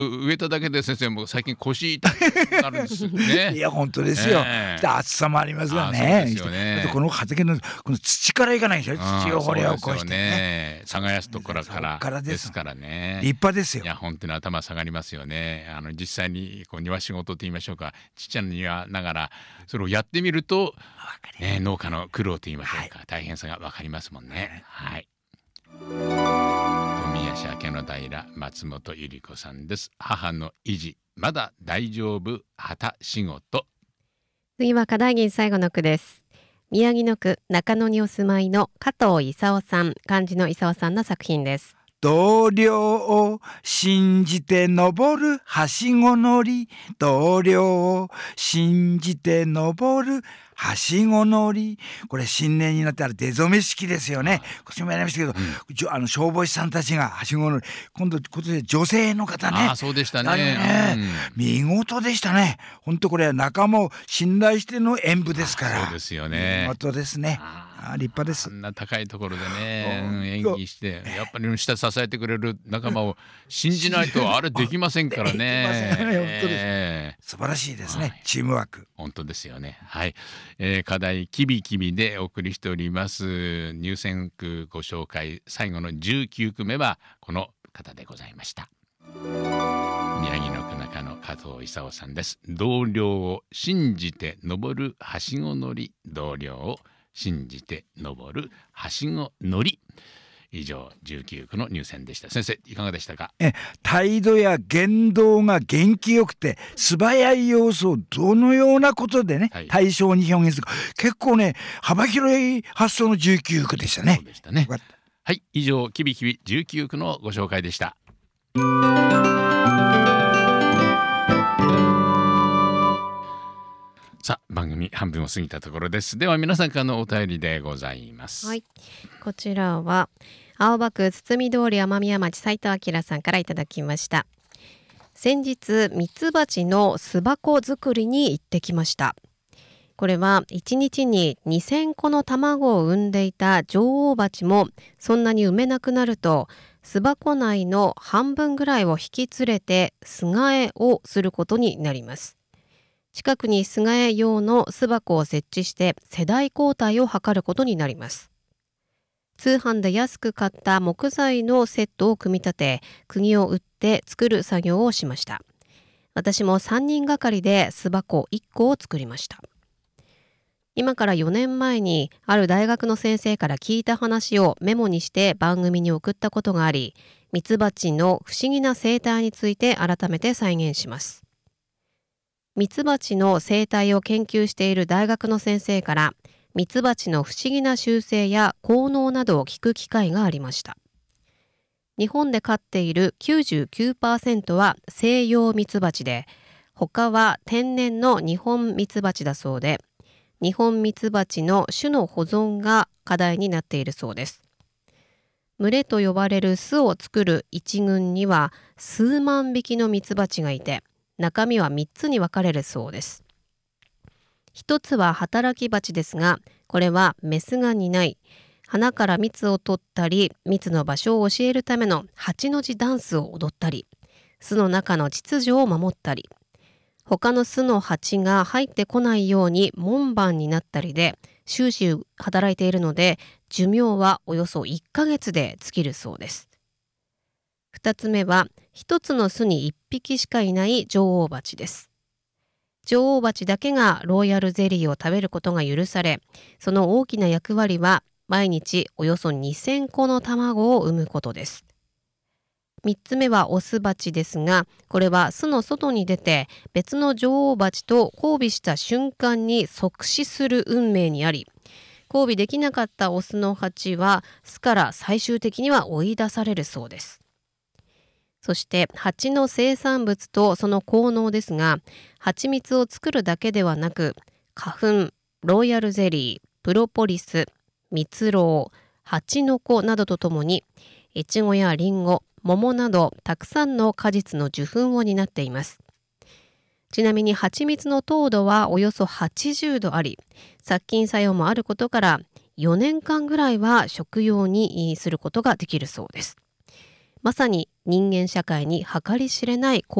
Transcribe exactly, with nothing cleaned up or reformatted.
植えただけで先生もう最近腰痛くなるんですね。 いや本当ですよ、 ええで暑さもありますよあ、そうね。 ですよねあとこの畑のこの土からいかないんですよ。土あを掘り起そうですよこしてね。 ね。耕すところかそっからでらですすからね。 立派ですよ。 いや本当に頭下がりますよね。あの実際にこう庭仕事と言いましょうか、ちっちゃな庭ながらそれをやってみると、 わかりますね、農家の苦労と言いましょうか、 は大変さがわかりますもんね。はい。富谷家の平松本百合子さんです。母の維持まだ大丈夫旗仕事。 次は課題銀最後の句です。宮城野区中野にお住まいの加藤勲さん、漢字の勲さんの作品です。 同僚を信じて登るはしご乗り、同僚を信じて登るはしご乗り。これ新年になってある出初め式ですよね。今年もやりましたけど、うん、じょあの消防士さんたちがはしご乗り、今度今年女性の方ね。 ああそうでしたね。 ね、うん、見事でしたね。本当これは仲間を信頼しての演舞ですから。 そうですよね。 見事ですね。あ立派です。 あんな高いところでね、うん、演技してやっぱり下支えてくれる仲間を信じないとあれできませんからね。 本当です、えー、素晴らしいですね、はい、チームワーク。 本当ですよね。はい、えー、課題キビキビでお送りしております入選句ご紹介、最後のじゅうきゅうくめはこの方でございました。宮城の区中の加藤勲さんです。同僚を信じて登るはしご乗り、同僚を信じて登るはしご乗り。以上じゅうきゅうくの入選でした。先生いかがでしたか？ え態度や言動が元気よくて素早い要素をどのようなことでね、はい、対象に表現するか、結構ね幅広い発想のじゅうきゅうくでしたね。 そうでしたね。はい、以上キビキビじゅうきゅうくのご紹介でした。さあ番組半分を過ぎたところです。では皆さんからのお便りでございます。 はい、こちらは青葉区堤通り雨宮町斉藤明さんからいただきました。先日ミツバチの巣箱作りに行ってきました。これはいちにちににせんこの卵を産んでいた女王蜂もそんなに産めなくなると巣箱内の半分ぐらいを引き連れて巣替えをすることになります。近くに巣替え用の巣箱を設置して世代交代を図ることになります。通販で安く買った木材のセットを組み立て、釘を打って作る作業をしました。私もさんにんがかりで巣箱いっこを作りました。今からよねんまえにある大学の先生から聞いた話をメモにして番組に送ったことがあり、ミツバチの不思議な生態について改めて再現します。ミツバチの生態を研究している大学の先生からミツバチの不思議な習性や効能などを聞く機会がありました。日本で飼っている きゅうじゅうきゅうパーセント は西洋ミツバチで、他は天然の日本ミツバチだそうで、日本ミツバチの種の保存が課題になっているそうです。群れと呼ばれる巣を作る一群には数万匹のミツバチがいて、中身はみっつに分かれるそうです。一つは働き蜂ですが、これはメスが担い、花から蜜を取ったり、蜜の場所を教えるための八の字ダンスを踊ったり、巣の中の秩序を守ったり、他の巣の蜂が入ってこないように門番になったりで、終始働いているので、寿命はおよそいっかげつで尽きるそうです。二つ目は、一つの巣に一匹しかいない女王蜂です。女王蜂だけがロイヤルゼリーを食べることが許され、その大きな役割は毎日およそにせんこの卵を産むことです。みっつめはオスバチですが、これは巣の外に出て別の女王バチと交尾した瞬間に即死する運命にあり、交尾できなかったオスのハチは巣から最終的には追い出されるそうです。そして蜂の生産物とその効能ですが、蜂蜜を作るだけではなく、花粉、ロイヤルゼリー、プロポリス、蜜蝋、蜂の子などとともに、イチゴやリンゴ、桃などたくさんの果実の受粉を担っています。ちなみに蜂蜜の糖度はおよそはちじゅうどあり、殺菌作用もあることからよねんかんぐらいは食用にすることができるそうです。 まさに人間社会に計り知れない